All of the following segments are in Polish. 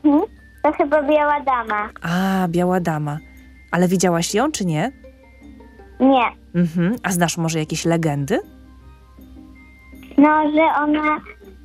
To chyba Biała Dama. A, Biała Dama. Ale widziałaś ją, czy nie? Nie. A znasz może jakieś legendy? No, że ona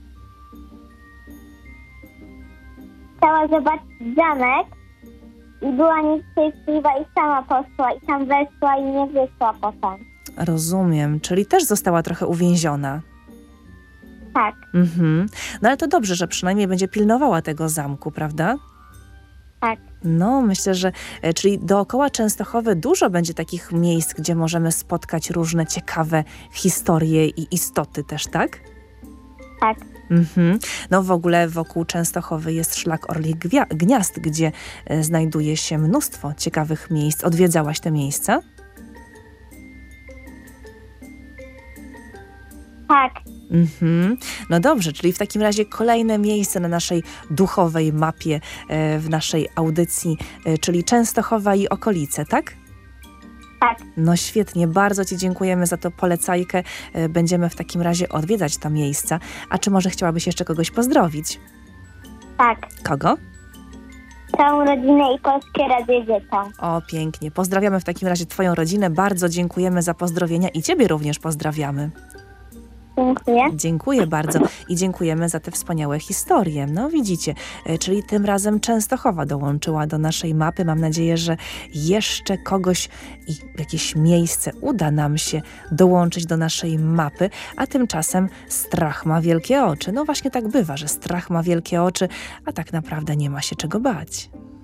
chciała zobaczyć zamek i była nieszczęśliwa i sama poszła i tam weszła i nie wyszła potem. Rozumiem, czyli też została trochę uwięziona. Tak, No ale to dobrze, że przynajmniej będzie pilnowała tego zamku, prawda? tak. No, myślę, że czyli dookoła Częstochowy dużo będzie takich miejsc, gdzie możemy spotkać różne ciekawe historie i istoty też, tak? Tak. No w ogóle wokół Częstochowy jest szlak Orlich Gniazd, gdzie znajduje się mnóstwo ciekawych miejsc. Odwiedzałaś te miejsca? Tak, No dobrze, czyli w takim razie kolejne miejsce na naszej duchowej mapie, w naszej audycji, czyli Częstochowa i okolice, tak? tak. No świetnie, bardzo Ci dziękujemy za to polecajkę. Będziemy w takim razie odwiedzać te miejsca. A czy może chciałabyś jeszcze kogoś pozdrowić? Tak. Kogo? Całą rodzinę i Polskie Radio Dzieciom. O, pięknie. Pozdrawiamy w takim razie Twoją rodzinę. Bardzo dziękujemy za pozdrowienia i Ciebie również pozdrawiamy. Dziękuję. Dziękuję bardzo i dziękujemy za te wspaniałe historie. No widzicie, czyli tym razem Częstochowa dołączyła do naszej mapy. Mam nadzieję, że jeszcze kogoś i jakieś miejsce uda nam się dołączyć do naszej mapy, a tymczasem strach ma wielkie oczy. No właśnie tak bywa, że strach ma wielkie oczy, a tak naprawdę nie ma się czego bać.